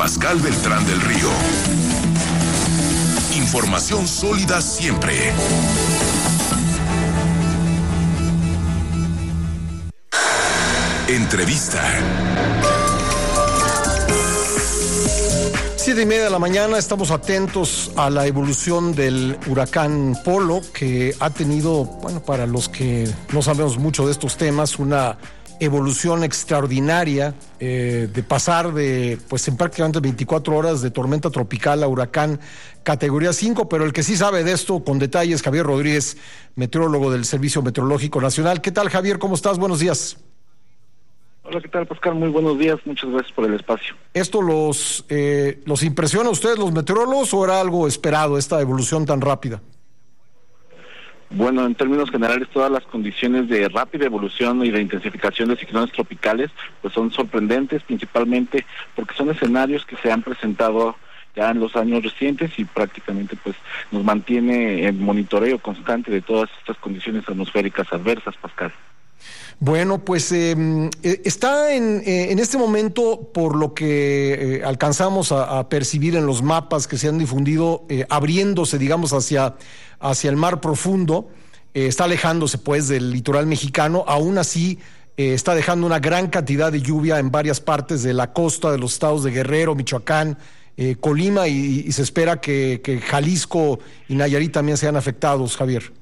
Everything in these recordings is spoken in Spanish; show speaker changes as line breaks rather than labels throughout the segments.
Pascal Beltrán del Río. Información sólida siempre. Entrevista.
7:30 de la mañana, estamos atentos a la evolución del huracán Polo, que ha tenido, bueno, para los que no sabemos mucho de estos temas, una evolución extraordinaria, de pasar de, pues en prácticamente 24 horas de tormenta tropical a huracán categoría 5, pero el que sí sabe de esto con detalles, Javier Rodríguez, meteorólogo del Servicio Meteorológico Nacional. ¿Qué tal, Javier? ¿Cómo estás? Buenos días.
Hola, ¿qué tal, Pascal? Muy buenos días, muchas gracias por el espacio.
¿Esto los impresiona a ustedes, los meteorólogos, o era algo esperado, esta evolución tan rápida?
Bueno, en términos generales, todas las condiciones de rápida evolución y de intensificación de ciclones tropicales pues son sorprendentes, principalmente porque son escenarios que se han presentado ya en los años recientes y prácticamente pues nos mantiene en monitoreo constante de todas estas condiciones atmosféricas adversas, Pascal.
Bueno, pues está en este momento, por lo que alcanzamos a percibir en los mapas que se han difundido, abriéndose, digamos, hacia el mar profundo, está alejándose pues del litoral mexicano. Aún así está dejando una gran cantidad de lluvia en varias partes de la costa de los estados de Guerrero, Michoacán, Colima, y se espera que Jalisco y Nayarit también sean afectados, Javier.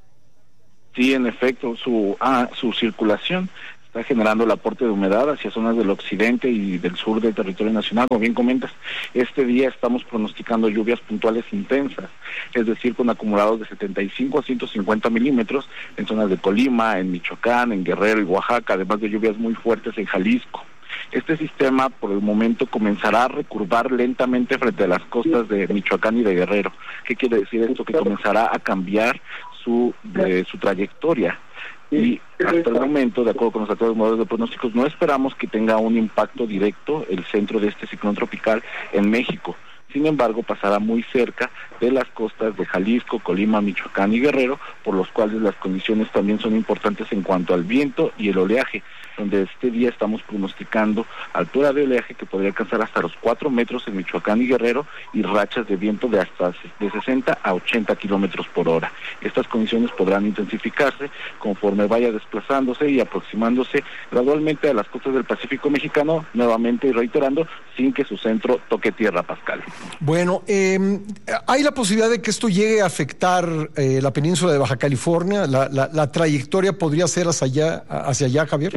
Sí, en efecto, su circulación está generando el aporte de humedad hacia zonas del occidente y del sur del territorio nacional. Como bien comentas, este día estamos pronosticando lluvias puntuales intensas, es decir, con acumulados de 75 a 150 milímetros en zonas de Colima, en Michoacán, en Guerrero y Oaxaca, además de lluvias muy fuertes en Jalisco. Este sistema por el momento comenzará a recurvar lentamente frente a las costas de Michoacán y de Guerrero. ¿Qué quiere decir esto? Que comenzará a cambiar su trayectoria. Y hasta el momento, de acuerdo con los actuales modelos de pronósticos, no esperamos que tenga un impacto directo el centro de este ciclón tropical en México. Sin embargo, pasará muy cerca de las costas de Jalisco, Colima, Michoacán y Guerrero, por los cuales las condiciones también son importantes en cuanto al viento y el oleaje, donde este día estamos pronosticando altura de oleaje que podría alcanzar hasta los 4 metros en Michoacán y Guerrero, y rachas de viento de hasta de 60 a 80 kilómetros por hora. Estas condiciones podrán intensificarse conforme vaya desplazándose y aproximándose gradualmente a las costas del Pacífico mexicano, nuevamente y reiterando, sin que su centro toque tierra, Pascal.
Bueno, ¿hay la posibilidad de que esto llegue a afectar la península de Baja California? ¿La trayectoria podría ser hacia allá, Javier?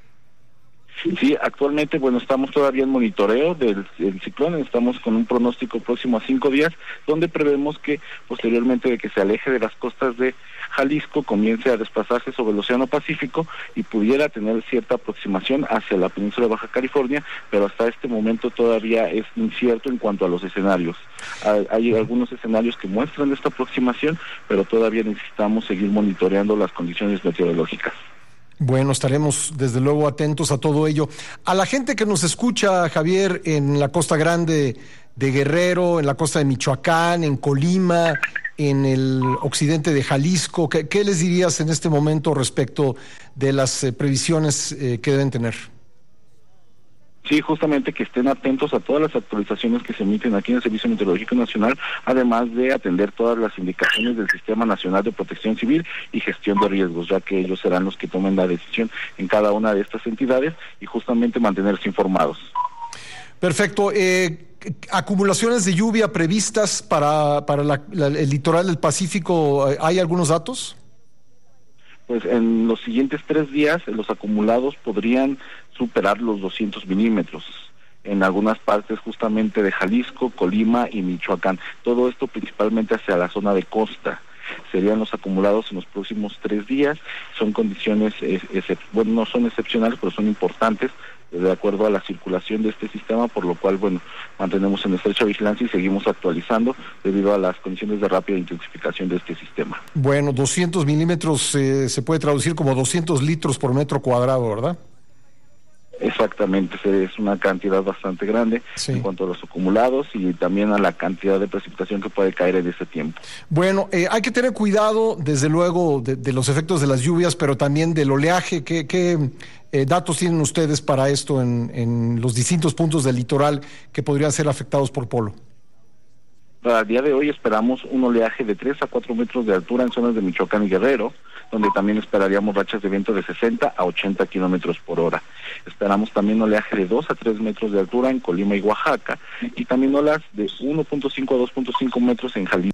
Sí, actualmente, bueno, estamos todavía en monitoreo del ciclón, estamos con un pronóstico próximo a 5 días, donde prevemos que posteriormente de que se aleje de las costas de Jalisco, comience a desplazarse sobre el Océano Pacífico y pudiera tener cierta aproximación hacia la península de Baja California, pero hasta este momento todavía es incierto en cuanto a los escenarios. Hay algunos escenarios que muestran esta aproximación, pero todavía necesitamos seguir monitoreando las condiciones meteorológicas.
Bueno, estaremos desde luego atentos a todo ello. A la gente que nos escucha, Javier, en la Costa Grande de Guerrero, en la costa de Michoacán, en Colima, en el occidente de Jalisco, ¿qué les dirías en este momento respecto de las previsiones que deben tener?
Sí, justamente que estén atentos a todas las actualizaciones que se emiten aquí en el Servicio Meteorológico Nacional, además de atender todas las indicaciones del Sistema Nacional de Protección Civil y Gestión de Riesgos, ya que ellos serán los que tomen la decisión en cada una de estas entidades y justamente mantenerse informados.
Perfecto. ¿Acumulaciones de lluvia previstas para el litoral del Pacífico? ¿Hay algunos datos?
Pues en los siguientes 3 días los acumulados podrían superar los 200 milímetros en algunas partes justamente de Jalisco, Colima y Michoacán. Todo esto principalmente hacia la zona de costa. Serían los acumulados en los próximos 3 días. Son condiciones, no son excepcionales, pero son importantes de acuerdo a la circulación de este sistema, por lo cual, bueno, mantenemos en estrecha vigilancia y seguimos actualizando debido a las condiciones de rápida intensificación de este sistema.
Bueno, 200 milímetros se puede traducir como 200 litros por metro cuadrado, ¿verdad?
Exactamente, es una cantidad bastante grande en cuanto a los acumulados y también a la cantidad de precipitación que puede caer en ese tiempo.
Bueno, hay que tener cuidado, desde luego, de los efectos de las lluvias, pero también del oleaje. ¿Qué datos tienen ustedes para esto en los distintos puntos del litoral que podrían ser afectados por polo?
Para el día de hoy esperamos un oleaje de 3 a 4 metros de altura en zonas de Michoacán y Guerrero, donde también esperaríamos rachas de viento de 60 a 80 kilómetros por hora. Esperamos también oleaje de 2 a 3 metros de altura en Colima y Oaxaca, y también olas de 1.5 a 2.5 metros en Jalisco.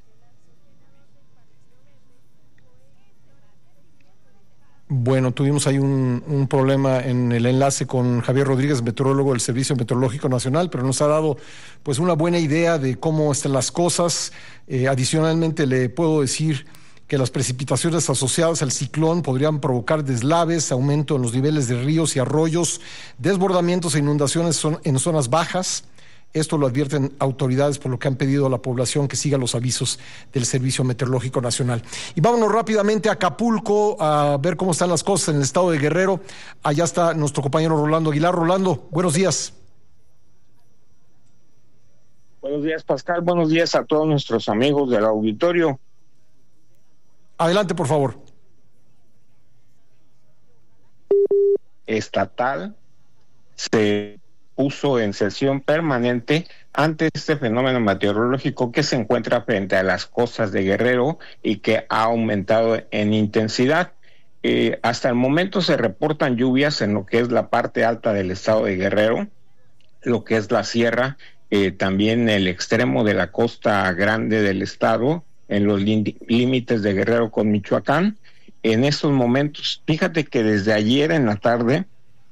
Bueno, tuvimos ahí un problema en el enlace con Javier Rodríguez, meteorólogo del Servicio Meteorológico Nacional, pero nos ha dado pues una buena idea de cómo están las cosas. Adicionalmente le puedo decir que las precipitaciones asociadas al ciclón podrían provocar deslaves, aumento en los niveles de ríos y arroyos, desbordamientos e inundaciones en zonas bajas. Esto lo advierten autoridades, por lo que han pedido a la población que siga los avisos del Servicio Meteorológico Nacional. Y vámonos rápidamente a Acapulco a ver cómo están las cosas en el estado de Guerrero. Allá está nuestro compañero Rolando Aguilar. Rolando, buenos días.
Buenos días, Pascal. Buenos días a todos nuestros amigos del auditorio.
Adelante, por favor.
Estatal se puso en sesión permanente ante este fenómeno meteorológico que se encuentra frente a las costas de Guerrero y que ha aumentado en intensidad. Hasta el momento se reportan lluvias en lo que es la parte alta del estado de Guerrero, lo que es la sierra, también el extremo de la costa grande del estado, en los límites de Guerrero con Michoacán. En estos momentos, fíjate que desde ayer en la tarde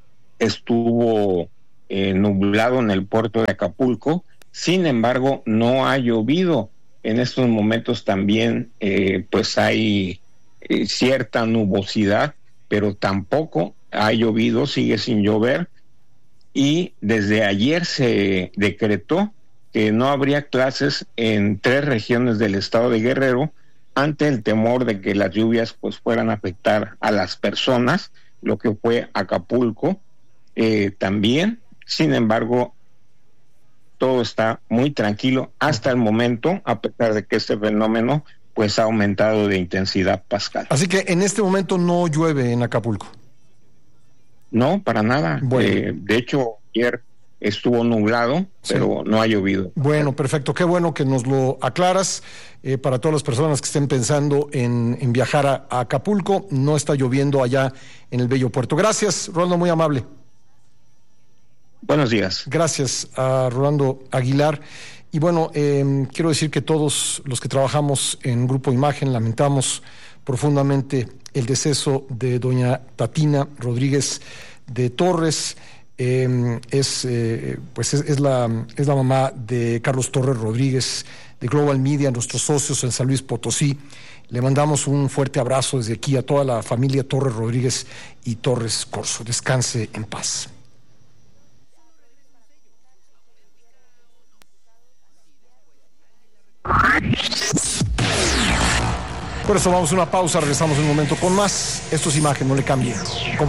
estuvo nublado en el puerto de Acapulco. Sin embargo, no ha llovido. En estos momentos también pues hay cierta nubosidad, pero tampoco ha llovido, sigue sin llover. Y desde ayer se decretó que no habría clases en 3 regiones del estado de Guerrero ante el temor de que las lluvias pues fueran a afectar a las personas, lo que fue Acapulco también. Sin embargo, todo está muy tranquilo hasta el momento, a pesar de que este fenómeno pues ha aumentado de intensidad, Pascal.
Así que en este momento no llueve en Acapulco.
No, para nada.
Bueno.
De hecho, ayer estuvo nublado, pero no ha llovido.
Bueno, perfecto. Qué bueno que nos lo aclaras. Para todas las personas que estén pensando en viajar a Acapulco, no está lloviendo allá en el bello puerto. Gracias, Rolando, muy amable.
Buenos días.
Gracias a Rolando Aguilar. Y bueno, quiero decir que todos los que trabajamos en Grupo Imagen lamentamos profundamente el deceso de doña Tatina Rodríguez de Torres. Es la mamá de Carlos Torres Rodríguez de Global Media, nuestros socios en San Luis Potosí. Le mandamos un fuerte abrazo desde aquí a toda la familia Torres Rodríguez y Torres Corso. Descanse en paz. Por eso vamos a una pausa, regresamos en un momento con más. Esto es Imagen, no le cambie.